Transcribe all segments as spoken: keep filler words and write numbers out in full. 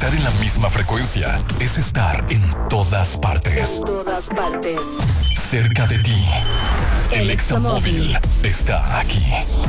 Estar en la misma frecuencia es estar en todas partes. En todas partes. Cerca de ti. El, el Examóvil está aquí.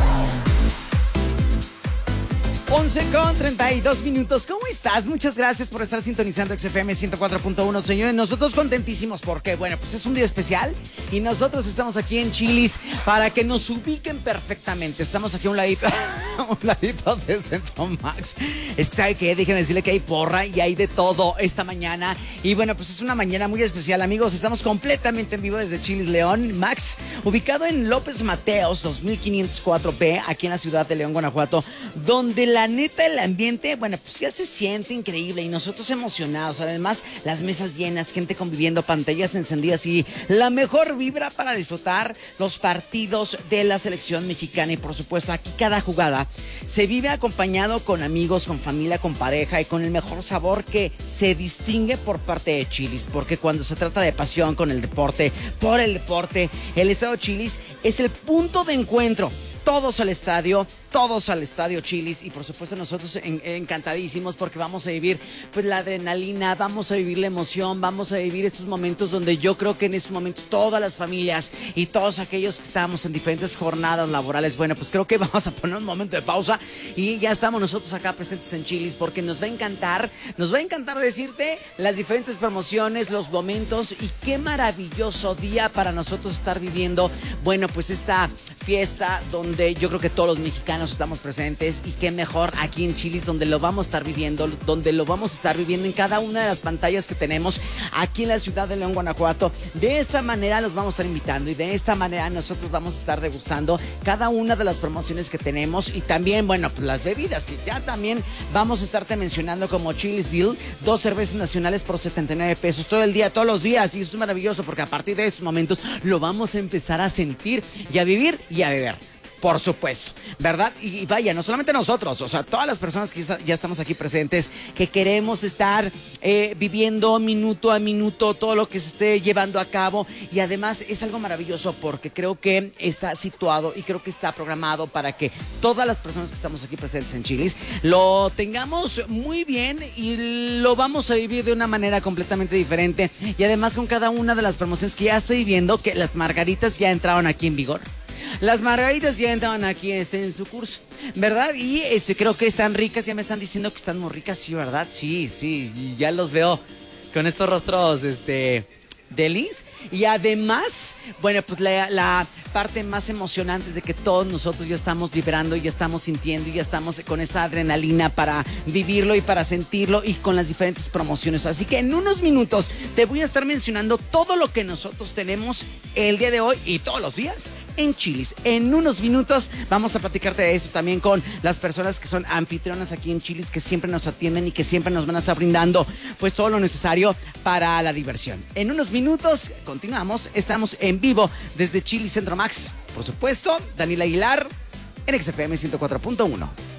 once con treinta y dos minutos. ¿Cómo estás? Muchas gracias por estar sintonizando X F M ciento cuatro punto uno, señores. Nosotros contentísimos porque, bueno, pues es un día especial y nosotros estamos aquí en Chili's para que nos ubiquen perfectamente. Estamos aquí a un ladito, un ladito de Centro Max. Es que, ¿sabe qué? Déjenme decirle que hay porra y hay de todo esta mañana. Y bueno, pues es una mañana muy especial, amigos. Estamos completamente en vivo desde Chili's León Max, ubicado en López Mateos dos mil quinientos cuatro B, aquí en la ciudad de León, Guanajuato, donde la La neta, el ambiente, bueno, pues ya se siente increíble y nosotros emocionados. Además, las mesas llenas, gente conviviendo, pantallas encendidas y la mejor vibra para disfrutar los partidos de la selección mexicana. Y por supuesto, aquí cada jugada se vive acompañado con amigos, con familia, con pareja y con el mejor sabor que se distingue por parte de Chili's. Porque cuando se trata de pasión con el deporte, por el deporte, el estado Chili's es el punto de encuentro. Todos al estadio, todos al estadio Chili's y por supuesto nosotros en, encantadísimos porque vamos a vivir pues la adrenalina, vamos a vivir la emoción, vamos a vivir estos momentos donde yo creo que en estos momentos todas las familias y todos aquellos que estamos en diferentes jornadas laborales, bueno, pues creo que vamos a poner un momento de pausa y ya estamos nosotros acá presentes en Chili's porque nos va a encantar, nos va a encantar decirte las diferentes promociones, los momentos y qué maravilloso día para nosotros estar viviendo, bueno, pues esta fiesta donde donde yo creo que todos los mexicanos estamos presentes y qué mejor aquí en Chili's donde lo vamos a estar viviendo, donde lo vamos a estar viviendo en cada una de las pantallas que tenemos aquí en la ciudad de León, Guanajuato. De esta manera los vamos a estar invitando y de esta manera nosotros vamos a estar degustando cada una de las promociones que tenemos y también, bueno, pues las bebidas que ya también vamos a estarte mencionando como Chili's Deal, dos cervezas nacionales por setenta y nueve pesos todo el día, todos los días y eso es maravilloso porque a partir de estos momentos lo vamos a empezar a sentir y a vivir y a beber. Por supuesto, ¿verdad? Y vaya, no solamente nosotros, o sea, todas las personas que ya estamos aquí presentes, que queremos estar eh, viviendo minuto a minuto todo lo que se esté llevando a cabo. Y además es algo maravilloso porque creo que está situado y creo que está programado para que todas las personas que estamos aquí presentes en Chili's lo tengamos muy bien y lo vamos a vivir de una manera completamente diferente. Y además con cada una de las promociones que ya estoy viendo, que las margaritas ya entraron aquí en vigor. Las margaritas ya entraban aquí este, en su curso, ¿verdad? Y este, creo que están ricas, ya me están diciendo que están muy ricas, sí, ¿verdad? Sí, sí, ya los veo con estos rostros, este, delis. Y además, bueno, pues la, la parte más emocionante es de que todos nosotros ya estamos vibrando, ya estamos sintiendo y ya estamos con esta adrenalina para vivirlo y para sentirlo y con las diferentes promociones. Así que en unos minutos te voy a estar mencionando todo lo que nosotros tenemos el día de hoy y todos los días en Chili's. En unos minutos vamos a platicarte de esto también con las personas que son anfitrionas aquí en Chili's, que siempre nos atienden y que siempre nos van a estar brindando pues todo lo necesario para la diversión. En unos minutos continuamos, estamos en vivo desde Chili's Centro Max. Por supuesto, Daniel Aguilar en X F M ciento cuatro punto uno.